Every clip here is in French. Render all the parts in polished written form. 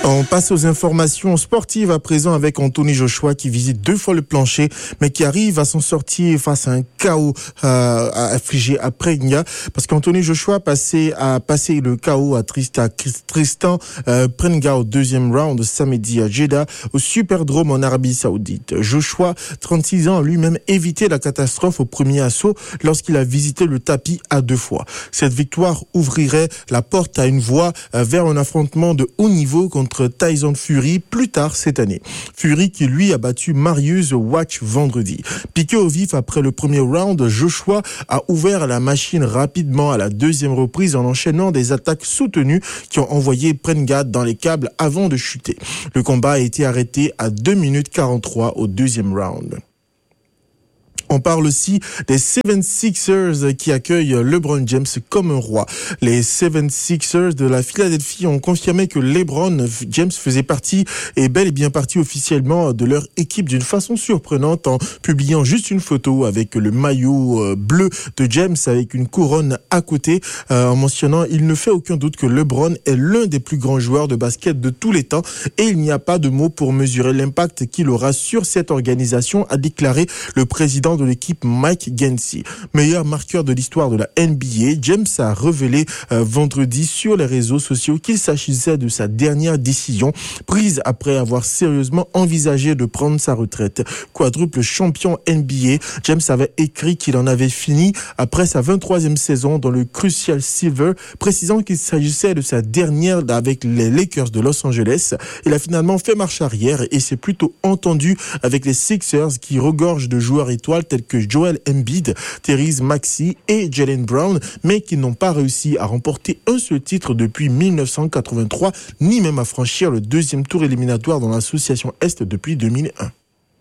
On passe aux informations sportives à présent avec Anthony Joshua qui visite 2 fois le plancher mais qui arrive à s'en sortir face à un chaos affligé à Pregna parce qu'Anthony Joshua a passé le chaos à Tristan Prenga au 2e round samedi à Jeddah au Superdrome en Arabie Saoudite. Joshua, 36 ans, a lui-même évité la catastrophe au premier assaut lorsqu'il a visité le tapis à 2 fois. Cette victoire ouvrirait la porte à une voie vers un affrontement de haut niveau contre Tyson Fury plus tard cette année. Fury qui lui a battu Marius Watch vendredi. Piqué au vif après le premier round, Joshua a ouvert la machine rapidement à la 2e reprise en enchaînant des attaques soutenues qui ont envoyé Prenga dans les câbles avant de chuter. Le combat a été arrêté à 2 minutes 43 au 2e round. On parle aussi des 76ers qui accueillent LeBron James comme un roi. Les 76ers de la Philadelphie ont confirmé que LeBron James faisait partie et bel et bien partie officiellement de leur équipe d'une façon surprenante en publiant juste une photo avec le maillot bleu de James avec une couronne à côté en mentionnant il ne fait aucun doute que LeBron est l'un des plus grands joueurs de basket de tous les temps et il n'y a pas de mots pour mesurer l'impact qu'il aura sur cette organisation, a déclaré le président de l'équipe Mike Gensey. Meilleur marqueur de l'histoire de la NBA, James a révélé vendredi sur les réseaux sociaux qu'il s'agissait de sa dernière décision prise après avoir sérieusement envisagé de prendre sa retraite. Quadruple champion NBA, James avait écrit qu'il en avait fini après sa 23e saison dans le Crucial Silver, précisant qu'il s'agissait de sa dernière avec les Lakers de Los Angeles. Il a finalement fait marche arrière et s'est plutôt entendu avec les Sixers qui regorgent de joueurs étoiles tels que Joel Embiid, Tyrese Maxey et Jaylen Brown, mais qui n'ont pas réussi à remporter un seul titre depuis 1983, ni même à franchir le 2e tour éliminatoire dans l'association Est depuis 2001.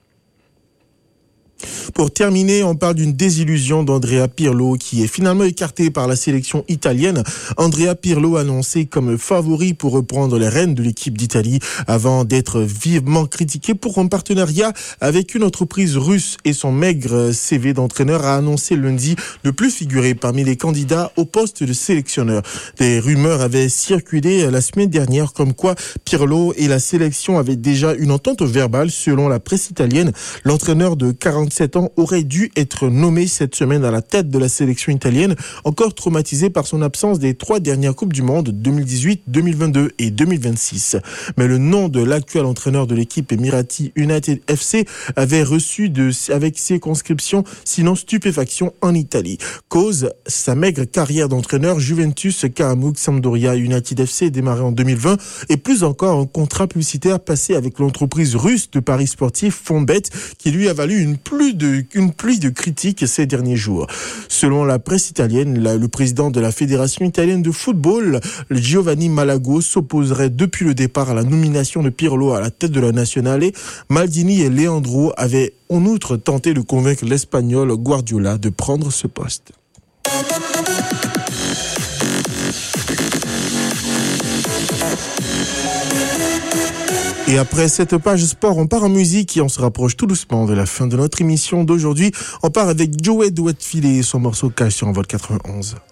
Pour terminer, on parle d'une désillusion d'Andrea Pirlo qui est finalement écarté par la sélection italienne. Andrea Pirlo annoncé comme favori pour reprendre les rênes de l'équipe d'Italie avant d'être vivement critiqué pour un partenariat avec une entreprise russe et son maigre CV d'entraîneur a annoncé lundi ne plus figurer parmi les candidats au poste de sélectionneur. Des rumeurs avaient circulé la semaine dernière comme quoi Pirlo et la sélection avaient déjà une entente verbale. Selon la presse italienne, l'entraîneur de 47 ans aurait dû être nommé cette semaine à la tête de la sélection italienne, encore traumatisée par son absence des 3 dernières Coupes du Monde 2018, 2022 et 2026. Mais le nom de l'actuel entraîneur de l'équipe Emirati United FC avait reçu avec circonscription, sinon stupéfaction en Italie. Cause, sa maigre carrière d'entraîneur, Juventus, Karamuk, Sampdoria, United FC démarré en 2020 et plus encore un contrat publicitaire passé avec l'entreprise russe de paris sportifs Fonbet qui lui a valu une pluie de critiques ces derniers jours. Selon la presse italienne, le président de la Fédération italienne de football, Giovanni Malago, s'opposerait depuis le départ à la nomination de Pirlo à la tête de la Nazionale. Maldini et Leandro avaient en outre tenté de convaincre l'Espagnol Guardiola de prendre ce poste. Et après cette page sport, on part en musique et on se rapproche tout doucement de la fin de notre émission d'aujourd'hui. On part avec Joey Duetfilet et son morceau Cache sur Envol 91.